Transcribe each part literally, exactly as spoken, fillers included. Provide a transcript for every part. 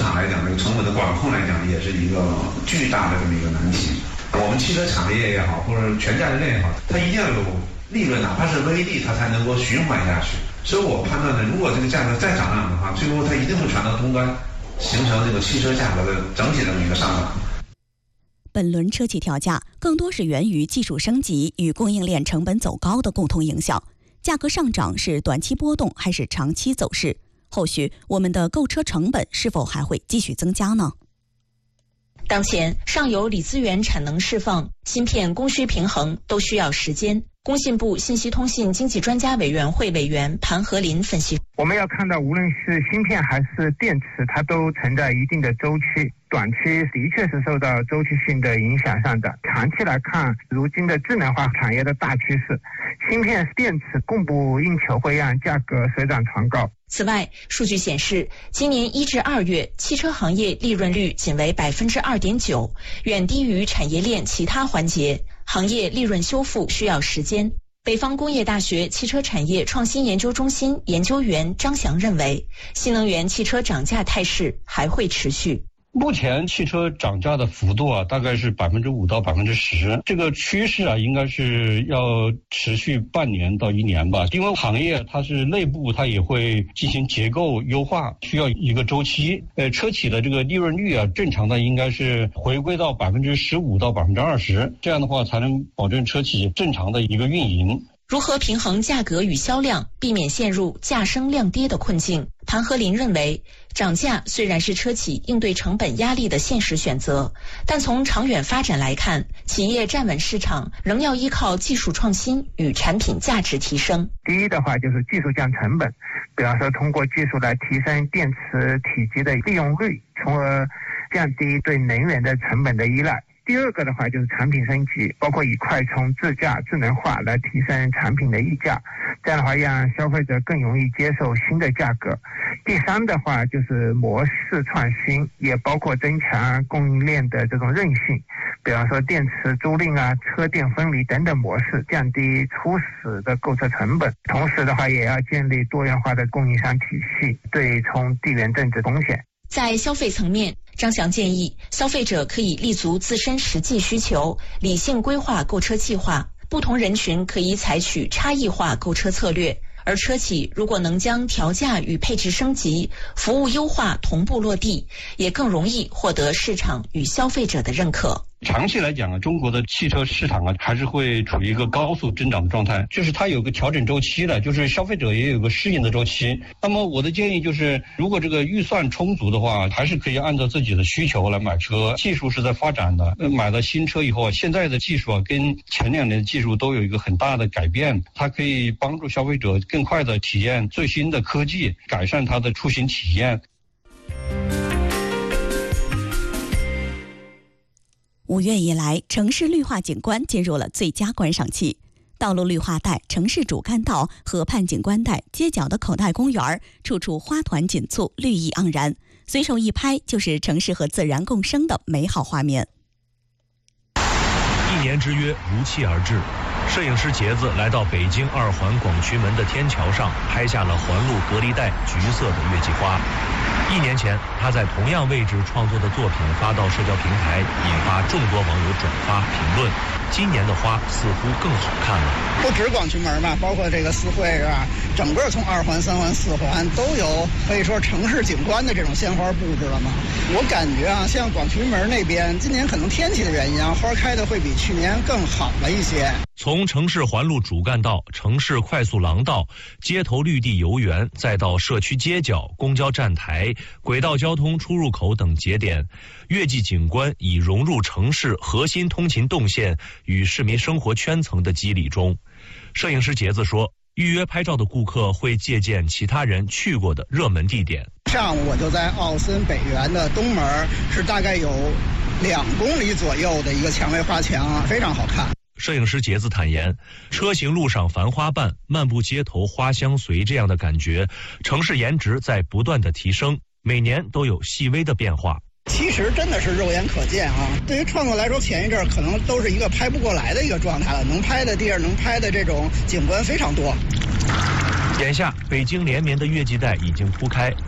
场来讲，这个成本的管控来讲，也是一个巨大的这么一个难题。我们汽车产业也好，或者全价值链也好，它一定要有利润，哪怕是微利，它才能够循环下去。所以我判断呢，如果这个价格再涨涨的话，最后它一定会传到终端，形成这个汽车价格的整体的一个上涨。 本轮车企调价更多是源于技术升级与供应链成本走高的共同影响。价格上涨是短期波动还是长期走势？后续我们的购车成本是否还会继续增加呢？ 当前上游锂资源产能释放、芯片供需平衡都需要时间。工信部信息通信经济专家委员会委员盘和林分析， 我们要看到无论是芯片还是电池，它都存在一定的周期，短期的确是受到周期性的影响上的。长期来看，如今的智能化产业的大趋势，芯片电池供不应求，会让价格水涨船高。 此外，数据显示，今年一至二月，汽车行业利润率仅为百分之二点九，远低于产业链其他环节。行业利润修复需要时间。北方工业大学汽车产业创新研究中心研究员张翔认为，新能源汽车涨价态势还会持续。 目前汽车涨价的幅度啊，大概是百分之五到百分之十，这个趋势啊，应该是要持续半年到一年吧。因为行业它是内部它也会进行结构优化，需要一个周期。呃，车企的这个利润率啊，正常的应该是回归到百分之十五到百分之二十，这样的话才能保证车企正常的一个运营。 如何平衡价格与销量，避免陷入价升量跌的困境？盘和林认为，涨价虽然是车企应对成本压力的现实选择，但从长远发展来看，企业站稳市场仍要依靠技术创新与产品价值提升。 第一的话就是技术降成本，比方说通过技术来提升电池体积的利用率，从而降低对能源的成本的依赖。第二个的话就是产品升级，包括以快充、自驾、智能化来提升产品的溢价，这样的话让消费者更容易接受新的价格。第三的话就是模式创新，也包括增强供应链的这种韧性，比方说电池租赁啊、车电分离等等模式，降低初始的购车成本。同时的话也要建立多元化的供应商体系，对冲地缘政治风险。 在消费层面，张翔建议消费者可以立足自身实际需求，理性规划购车计划。不同人群可以采取差异化购车策略，而车企如果能将调价与配置升级、服务优化同步落地，也更容易获得市场与消费者的认可。 长期来讲啊，中国的汽车市场啊，还是会处于一个高速增长的状态，就是它有个调整周期的，就是消费者也有个适应的周期。那么我的建议就是，如果这个预算充足的话，还是可以按照自己的需求来买车。技术是在发展的，买了新车以后啊，现在的技术啊，跟前两年的技术都有一个很大的改变，它可以帮助消费者更快的体验最新的科技，改善它的出行体验。 五月以来，城市绿化景观进入了最佳观赏期。道路绿化带、城市主干道、河畔景观带、街角的口袋公园，处处花团锦簇，绿意盎然，随手一拍就是城市和自然共生的美好画面。 一年之约如期而至，摄影师杰子来到北京二环广渠门的天桥上，拍下了环路隔离带橘色的月季花。一年前，他在同样位置创作的作品发到社交平台，引发众多网友转发评论。今年的花似乎更好看了。 不止广渠门嘛，包括这个四惠是吧？整个从二环、三环、四环都有可以说城市景观的这种鲜花布置了嘛。我感觉啊，像广渠门那边，今年可能天气的原因啊，花开的会比去年更好了一些。 从城市环路主干道、城市快速廊道、街头绿地游园，再到社区街角、公交站台、轨道交通出入口等节点，月季景观已融入城市核心通勤动线与市民生活圈层的肌理中。摄影师杰子说，预约拍照的顾客会借鉴其他人去过的热门地点。 上午我就在奥森北园的东门，是大概有两公里左右的一个蔷薇花墙，非常好看。 摄影师杰子坦言，车行路上繁花瓣，漫步街头花香随这样的感觉，城市颜值在不断的提升，每年都有细微的变化。 其实真的是肉眼可见啊！对于创作来说，前一阵可能都是一个拍不过来的一个状态了，能拍的地儿、能拍的这种景观非常多。 眼下，北京连绵的月季带已经铺开，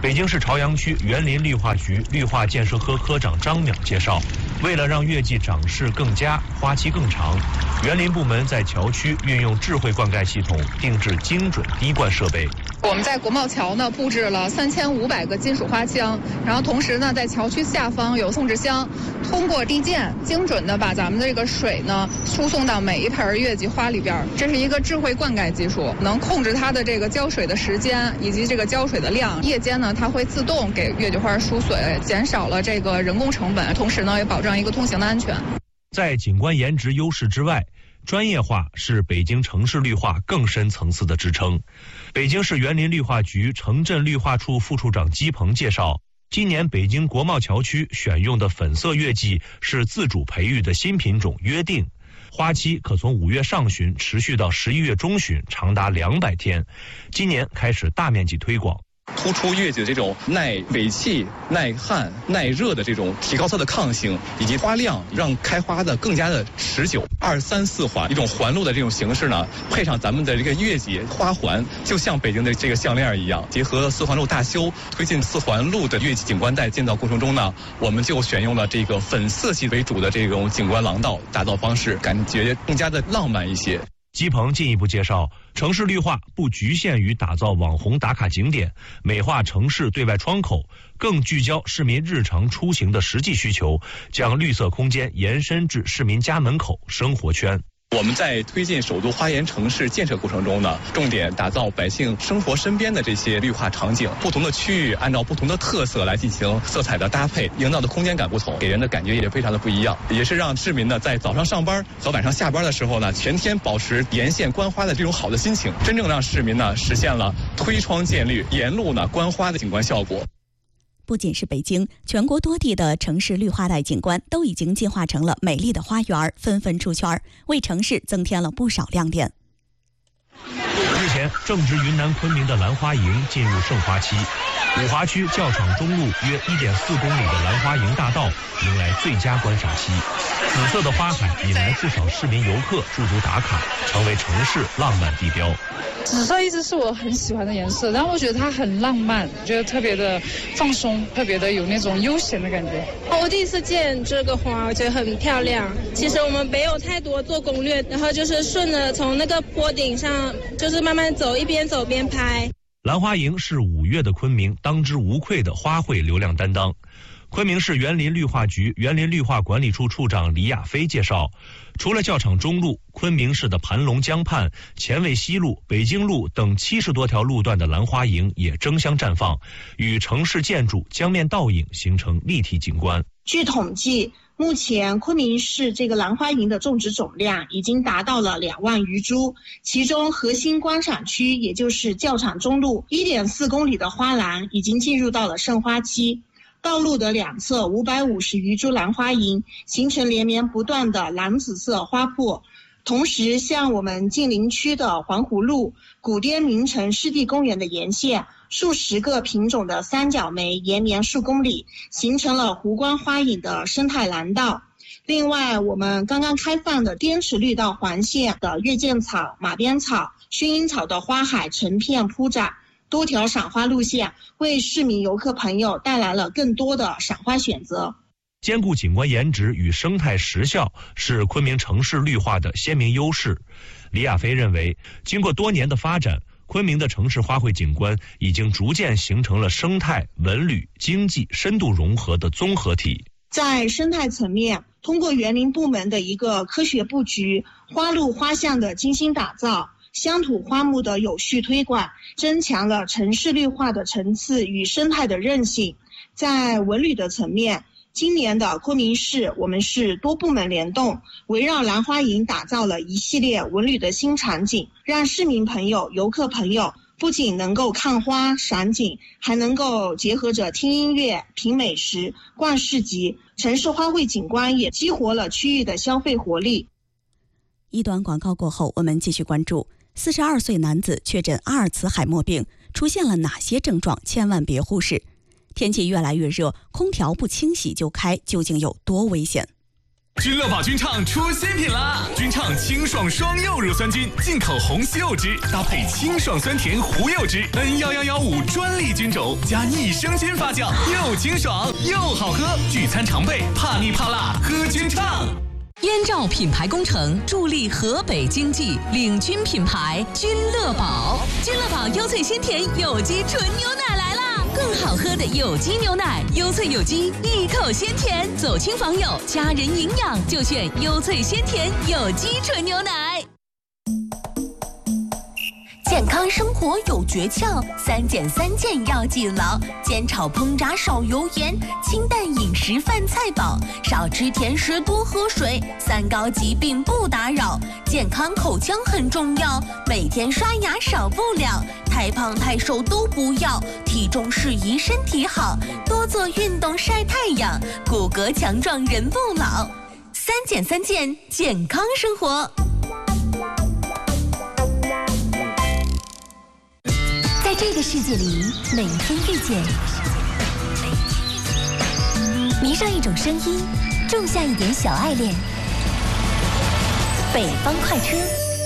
北京市朝阳区园林绿化局绿化建设科科长张淼介绍，为了让月季长势更佳、花期更长，园林部门在桥区运用智慧灌溉系统，定制精准滴灌设备。 我们在国贸桥呢布置了三千五百个金属花枪，然后同时呢在桥区下方有控制箱，通过地涧精准的把咱们的这个水呢输送到每一盆月季花里边。这是一个智慧灌溉技术，能控制它的这个浇水的时间以及这个浇水的量。夜间呢它会自动给月季花输水，减少了这个人工成本，同时呢也保障一个通行的安全。 在景观颜值优势之外，专业化是北京城市绿化更深层次的支撑。北京市园林绿化局城镇绿化处副处长姬鹏介绍，今年北京国贸桥区选用的粉色月季是自主培育的新品种约定，花期可从五月上旬持续到十一月中旬，长达两百天。今年开始大面积推广。 突出月季的这种耐尾气、耐旱、耐热的这种，提高它的抗性以及花量，让开花的更加的持久。二三四环一种环路的这种形式呢，配上咱们的这个月季花环，就像北京的这个项链一样。结合四环路大修，推进四环路的月季景观带建造过程中呢，我们就选用了这个粉色系为主的这种景观廊道打造方式，感觉更加的浪漫一些。 姬鹏进一步介绍，城市绿化不局限于打造网红打卡景点，美化城市对外窗口，更聚焦市民日常出行的实际需求，将绿色空间延伸至市民家门口、生活圈。 我们在推进首都花园城市建设过程中呢，重点打造百姓生活身边的这些绿化场景，不同的区域按照不同的特色来进行色彩的搭配，营造的空间感不同，给人的感觉也非常的不一样，也是让市民呢在早上上班和晚上下班的时候呢，全天保持沿线观花的这种好的心情，真正让市民呢实现了推窗见绿、沿路呢观花的景观效果。 不仅是北京，全国多地的城市绿化带景观都已经进化成了美丽的花园，纷纷出圈，为城市增添了不少亮点。 日前，正值云南昆明的兰花楹进入盛花期，五华区教场中路约 一点四公里的兰花楹大道迎来最佳观赏期。紫色的花海引来不少市民游客驻足打卡，成为城市浪漫地标。 紫色一直是我很喜欢的颜色，然后我觉得它很浪漫，觉得特别的放松，特别的有那种悠闲的感觉。 我第一次见这个花，我觉得很漂亮。其实我们没有太多做攻略，然后就是顺着从那个坡顶上，就是慢慢走，一边走边拍。 兰花楹是五月的昆明当之无愧的花卉流量担当。昆明市园林绿化局园林绿化管理处处长李亚飞介绍，除了教场中路，昆明市的盘龙江畔、前卫西路、北京路等七十多条路段的兰花楹也争相绽放，与城市建筑江面倒影，形成立体景观。 据统计，目前昆明市这个兰花楹的种植总量已经达到了两万余株，其中核心观赏区，也就是教场中路 一点四公里的花栏已经进入到了盛花期。道路的两侧五百五十余株兰花楹形成连绵不断的蓝紫色花圃，同时像我们近邻区的环湖路、古滇名城湿地公园的沿线，数十个品种的三角梅延绵数公里，形成了湖光花影的生态蓝道。另外，我们刚刚开放的滇池绿道环线的月见草、马鞭草、薰衣草的花海成片铺展，多条赏花路线为市民游客朋友带来了更多的赏花选择。 兼顾景观颜值与生态实效是昆明城市绿化的鲜明优势。李亚飞认为，经过多年的发展，昆明的城市花卉景观已经逐渐形成了生态、文旅、经济深度融合的综合体。 在生态层面，通过园林部门的一个科学布局，花路花巷的精心打造，乡土花木的有序推广，增强了城市绿化的层次与生态的韧性。在文旅的层面，今年的昆明市我们是多部门联动，围绕兰花楹打造了一系列文旅的新场景，让市民朋友、游客朋友不仅能够看花赏景，还能够结合着听音乐、品美食、逛市集，城市花卉景观也激活了区域的消费活力。 一段广告过后，我们继续关注四十二岁男子确诊阿尔茨海默病，出现了哪些症状？千万别忽视。天气越来越热，空调不清洗就开，究竟有多危险？ 君乐宝君畅出新品啦！君畅清爽双柚乳酸菌，进口红西柚汁，搭配清爽酸甜胡柚汁 ，N 一一一五专利菌种，加益生菌发酵，又清爽又好喝。聚餐常备，怕腻怕辣，喝君畅。 燕赵品牌工程助力河北经济，领军品牌君乐宝。君乐宝优萃鲜甜有机纯牛奶来啦！更好喝的有机牛奶，优萃有机，一口鲜甜，走亲访友，家人营养就选优萃鲜甜有机纯牛奶。 健康生活有诀窍，三减三健要记牢：煎炒烹炸少油盐，清淡饮食饭菜饱，少吃甜食多喝水，三高疾病不打扰。健康口腔很重要，每天刷牙少不了，太胖太瘦都不要，体重适宜身体好，多做运动晒太阳，骨骼强壮人不老。三减三健，健康生活。在这个世界里，每天遇见，迷上一种声音，种下一点小爱恋。北方快车。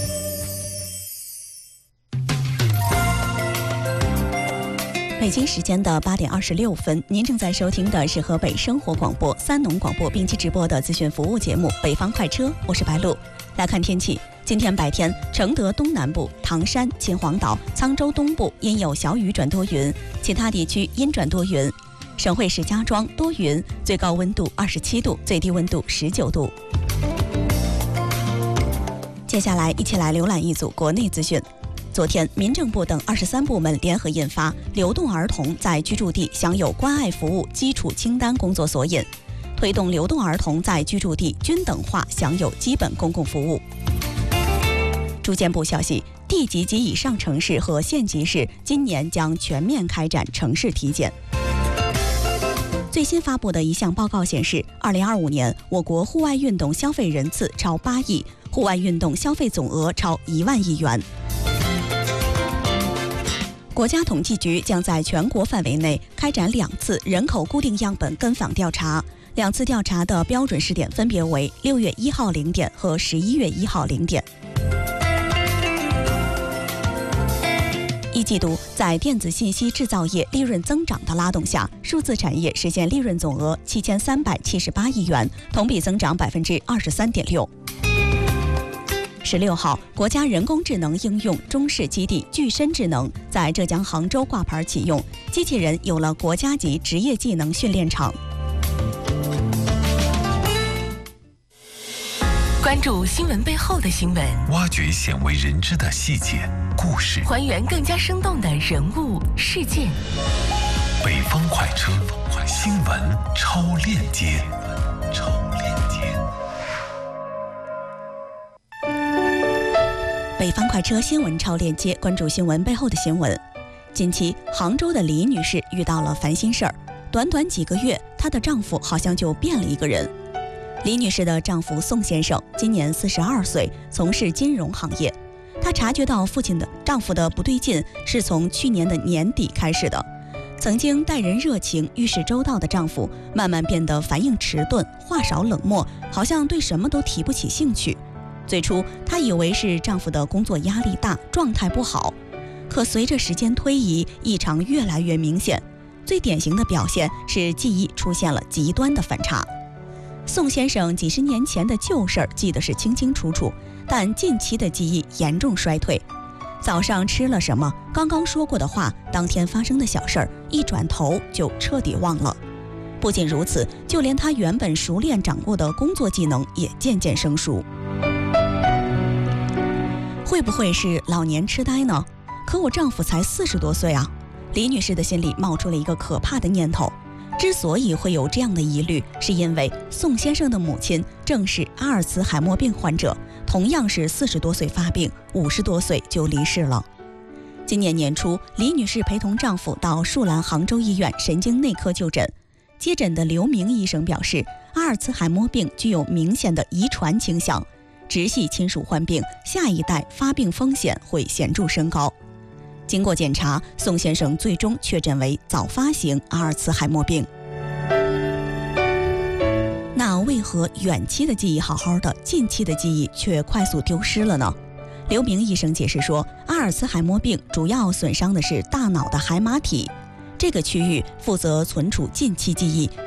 北京时间的八点二十六分，您正在收听的是河北生活广播三农广播并机直播的资讯服务节目《北方快车》，我是白露。来看天气，今天白天，承德东南部、唐山、秦皇岛、沧州东部阴有小雨转多云，其他地区阴转多云。省会石家庄多云，最高温度二十七度，最低温度十九度。接下来，一起来浏览一组国内资讯。昨天，民政部等二十三部门联合印发《流动儿童在居住地享有关爱服务基础清单工作索引》，推动流动儿童在居住地均等化享有基本公共服务。住建部消息，地级及以上城市和县级市今年将全面开展城市体检。最新发布的一项报告显示，二零二五年我国户外运动消费人次超八亿，户外运动消费总额超一万亿元。国家统计局将在全国范围内开展两次人口固定样本跟访调查，两次调查的标准时点分别为六月一号零点和十一月一号零点。一季度，在电子信息制造业利润增长的拉动下，数字产业实现利润总额七千三百七十八亿元，同比增长百分之二十三点六。十六号，国家人工智能应用中试基地具身智能在浙江杭州挂牌启用，机器人有了国家级职业技能训练场。 关注新闻背后的新闻， 挖掘鲜为人知的细节故事， 还原更加生动的人物事件。 北方快车，新闻超链接。超链接。 北方快车新闻超链接，关注新闻背后的新闻。近期，杭州的李女士遇到了烦心事儿，短短几个月，她的丈夫好像就变了一个人。李女士的丈夫宋先生今年四十二岁，从事金融行业。她察觉到父亲的丈夫的不对劲是从去年的年底开始的。曾经待人热情、遇事周到的丈夫，慢慢变得反应迟钝、话少冷漠，好像对什么都提不起兴趣。最初，她以为是丈夫的工作压力大，状态不好。可随着时间推移，异常越来越明显。最典型的表现是记忆出现了极端的反差。宋先生几十年前的旧事儿记得是清清楚楚，但近期的记忆严重衰退。早上吃了什么，刚刚说过的话，当天发生的小事儿，一转头就彻底忘了。不仅如此，就连他原本熟练掌握的工作技能也渐渐生疏。会不会是老年痴呆呢？可我丈夫才四十多岁啊！李女士的心里冒出了一个可怕的念头。之所以会有这样的疑虑，是因为宋先生的母亲正是阿尔茨海默病患者，同样是四十多岁发病，五十多岁就离世了。今年年初，李女士陪同丈夫到树兰杭州医院神经内科就诊。接诊的刘明医生表示，阿尔茨海默病具有明显的遗传倾向，直系亲属患病，下一代发病风险会显著升高。经过检查，宋先生最终确诊为早发型阿尔茨海默病。那为何远期的记忆好好的，近期的记忆却快速丢失了呢？刘明医生解释说，阿尔茨海默病主要损伤的是大脑的海马体，这个区域负责存储近期记忆，